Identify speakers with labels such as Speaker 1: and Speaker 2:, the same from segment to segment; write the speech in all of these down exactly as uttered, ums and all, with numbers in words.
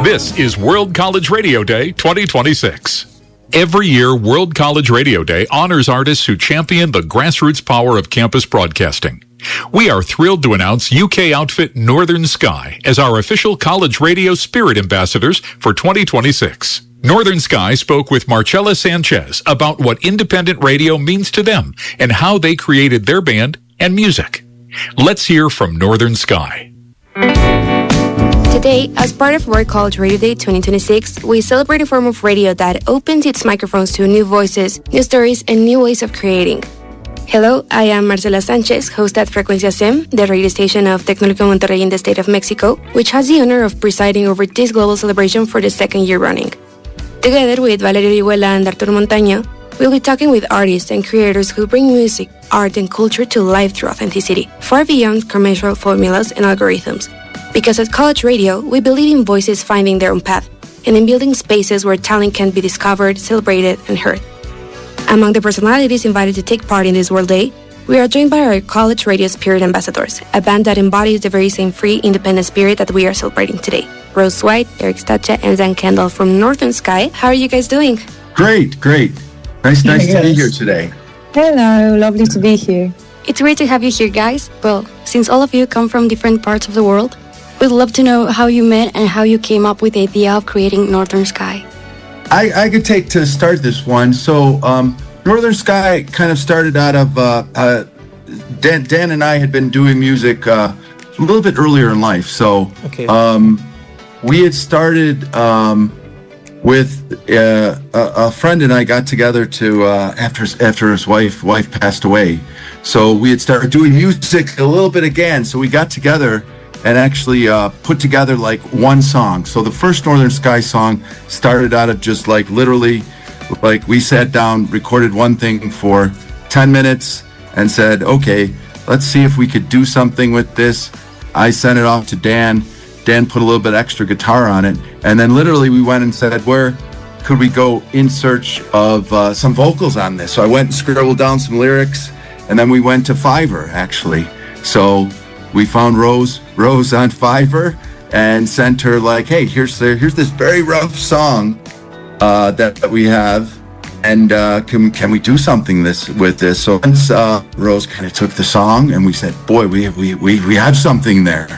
Speaker 1: This is World College Radio Day twenty twenty-six. Every year, World College Radio Day honors artists who champion the grassroots power of campus broadcasting. We are thrilled to announce U K outfit Northern Sky as our official college radio spirit ambassadors for twenty twenty-six. Northern Sky spoke with Marcella Sanchez about what independent radio means to them and how they created their band and music. Let's hear from Northern Sky.
Speaker 2: Today, as part of World College Radio Day twenty twenty-six, we celebrate a form of radio that opens its microphones to new voices, new stories, and new ways of creating. Hello, I am Marcela Sanchez, host at Frecuencia S E M, the radio station of Tecnológico Monterrey in the state of Mexico, which has the honor of presiding over this global celebration for the second year running. Together with Valerio Orihuela and Arturo Montaño, we'll be talking with artists and creators who bring music, art, and culture to life through authenticity, far beyond commercial formulas and algorithms. Because at College Radio, we believe in voices finding their own path, and in building spaces where talent can be discovered, celebrated, and heard. Among the personalities invited to take part in this World Day, we are joined by our College Radio Spirit Ambassadors, a band that embodies the very same free, independent spirit that we are celebrating today. Rose White, Eric Stacha, and Dan Kendall from Northern Sky. How are you guys doing?
Speaker 3: Great, great. Nice, nice to be here today.
Speaker 4: Hello, lovely to be here.
Speaker 2: It's great to have you here, guys. Well, since all of you come from different parts of the world, we'd love to know how you met and how you came up with the idea of creating Northern Sky.
Speaker 3: I, I could take to start this one. So um, Northern Sky kind of started out of, uh, uh, Dan, Dan and I had been doing music uh, a little bit earlier in life. So
Speaker 5: okay.
Speaker 3: um, we had started um, with uh, a, a friend and I got together to, uh, after, after his wife, wife passed away. So we had started doing music a little bit again. So we got together and actually uh, put together like one song. So the first Northern Sky song started out of just like literally, like we sat down, recorded one thing for ten minutes and said, okay, let's see if we could do something with this. I sent it off to Dan. Dan put a little bit extra guitar on it. And then literally we went and said, where could we go in search of uh, some vocals on this? So I went and scribbled down some lyrics, and then we went to Fiverr actually. So we found Rose, Rose on Fiverr, and sent her like, "Hey, here's the, here's this very rough song uh, that, that we have, and uh, can can we do something this with this?" So once uh, Rose kind of took the song, and we said, "Boy, we we we we have something there."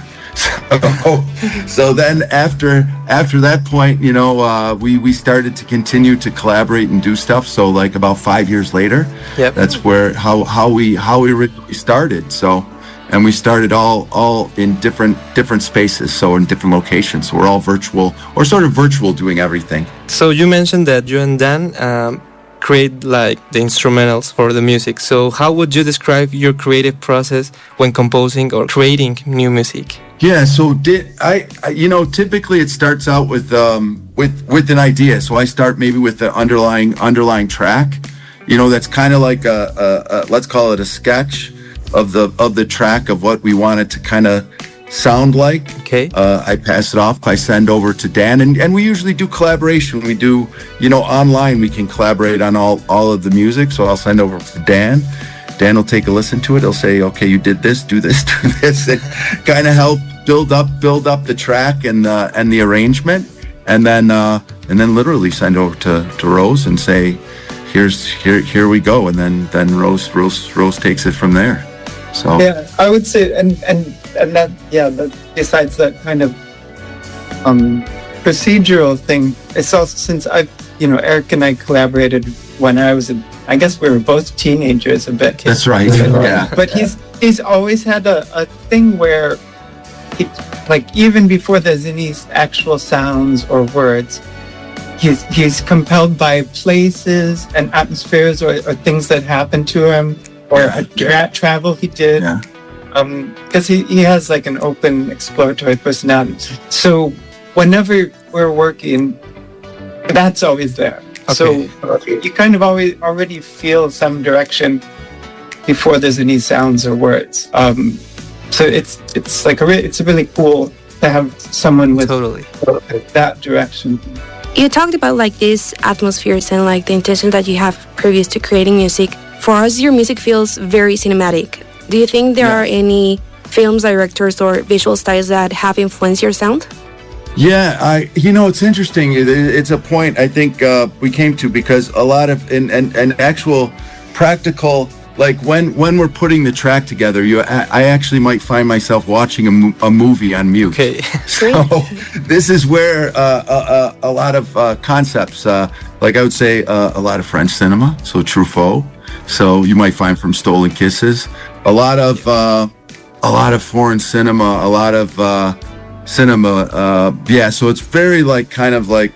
Speaker 3: So, so then after after that point, you know, uh, we we started to continue to collaborate and do stuff. So like about five years later,
Speaker 5: yep.
Speaker 3: that's where how how we how we originally started. So. And we started all all in different different spaces, so in different locations. So we're all virtual, or sort of virtual, doing everything.
Speaker 5: So you mentioned that you and Dan um, create like the instrumentals for the music. So how would you describe your creative process when composing or creating new music?
Speaker 3: Yeah, so did I, I you know, typically it starts out with um with with an idea. So I start maybe with the underlying underlying track. You know, that's kind of like a, a, a let's call it a sketch of the of the track of what we want it to kind of sound like.
Speaker 5: Okay.
Speaker 3: Uh, I pass it off. I send over to Dan, and, and we usually do collaboration. We do, you know, online we can collaborate on all, all of the music. So I'll send over to Dan. Dan will take a listen to it. He'll say, okay, you did this, do this, do this, and kind of help build up build up the track and uh, and the arrangement, and then uh, and then literally send over to, to Rose and say, here's here here we go, and then then Rose Rose Rose takes it from there. So
Speaker 6: yeah, I would say, and and and that yeah, that, besides that kind of um, procedural thing, it's also since I, you know, Eric and I collaborated when I was, a, I guess we were both teenagers a bit.
Speaker 3: That's right. Yeah.
Speaker 6: But he's he's always had a, a thing where, he, like even before there's any actual sounds or words, he's he's compelled by places and atmospheres or, or things that happen to him. Or a tra- travel he did,
Speaker 3: yeah.
Speaker 6: um, because he, he has like an open, exploratory personality. So whenever we're working, that's always there.
Speaker 5: Okay.
Speaker 6: So uh, you kind of always already feel some direction before there's any sounds or words. Um, so it's it's like a re- it's really cool to have someone with
Speaker 5: totally
Speaker 6: that direction.
Speaker 2: You talked about like these atmospheres and like the intention that you have previous to creating music. For us, your music feels very cinematic. Do you think there
Speaker 3: yeah.
Speaker 2: are any films, directors, or visual styles that have influenced your sound?
Speaker 3: Yeah, I. You know, it's interesting. It, it's a point I think uh, we came to because a lot of in and an actual practical. Like when, when we're putting the track together, you I, I actually might find myself watching a, mo- a movie on mute.
Speaker 5: Okay.
Speaker 3: So this is where uh, a, a, a lot of uh, concepts, uh, like I would say, uh, a lot of French cinema, so Truffaut. So you might find from Stolen Kisses, a lot of uh, a lot of foreign cinema, a lot of uh, cinema. Uh, yeah, so it's very like kind of like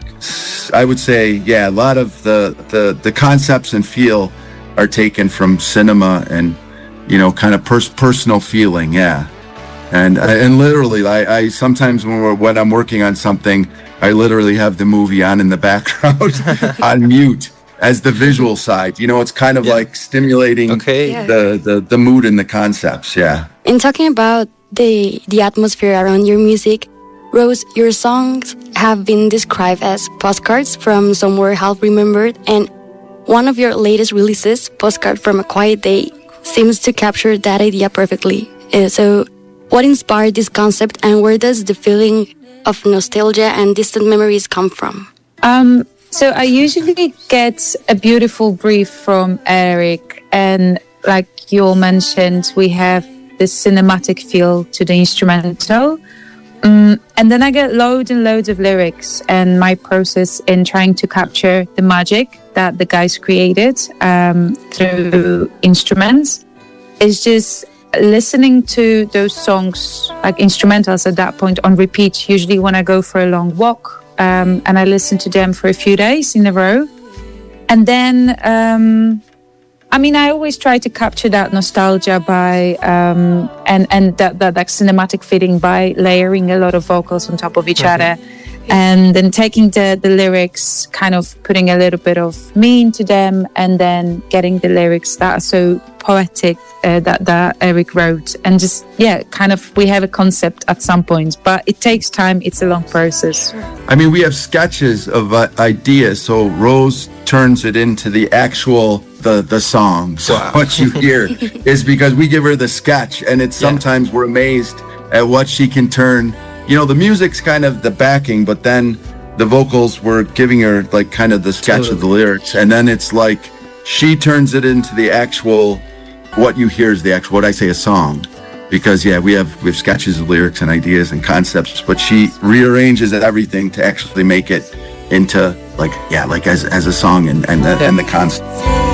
Speaker 3: I would say, yeah, a lot of the the, the concepts and feel are taken from cinema and, you know, kind of pers- personal feeling, yeah. And and literally, I, I sometimes when, we're, when I'm working on something, I literally have the movie on in the background on mute as the visual side. You know, it's kind of yeah. like stimulating
Speaker 5: okay.
Speaker 2: yeah.
Speaker 3: the, the, the mood and the concepts, yeah.
Speaker 2: In talking about the the atmosphere around your music, Rose, your songs have been described as postcards from somewhere half remembered, and one of your latest releases, Postcard from a Quiet Day, seems to capture that idea perfectly. Uh, so, what inspired this concept, and where does the feeling of nostalgia and distant memories come from?
Speaker 4: Um, so, I usually get a beautiful brief from Eric, and like you all mentioned, we have this cinematic feel to the instrumental. Um, and then I get loads and loads of lyrics, and my process in trying to capture the magic that the guys created um, through instruments is just listening to those songs, like instrumentals at that point, on repeat, usually when I go for a long walk, um, and I listen to them for a few days in a row. And then, um, I mean, I always try to capture that nostalgia by, um, and, and that, that, that cinematic feeling by layering a lot of vocals on top of each mm-hmm. other. And then taking the, the lyrics, kind of putting a little bit of me into them, and then getting the lyrics that are so poetic uh, that, that Eric wrote. And just, yeah, kind of, we have a concept at some point, but it takes time. It's a long process.
Speaker 3: I mean, we have sketches of uh, ideas, so Rose turns it into the actual, the, the song. So wow. What you hear is because we give her the sketch, and it's sometimes yeah. we're amazed at what she can turn. You know, the music's kind of the backing, but then the vocals were giving her like kind of the sketch totally. Of the lyrics. And then it's like she turns it into the actual, what you hear is the actual, what I say, a song. Because, yeah, we have we have sketches of lyrics and ideas and concepts, but she rearranges everything to actually make it into like, yeah, like as, as a song and, and, the, yeah. and the concept.